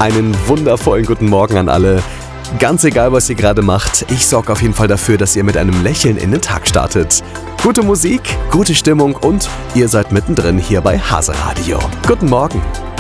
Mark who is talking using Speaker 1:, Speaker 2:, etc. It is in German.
Speaker 1: Einen wundervollen guten Morgen an alle. Ganz egal, was ihr gerade macht, ich sorge auf jeden Fall dafür, dass ihr mit einem Lächeln in den Tag startet. Gute Musik, gute Stimmung und ihr seid mittendrin hier bei Hase Radio. Guten Morgen.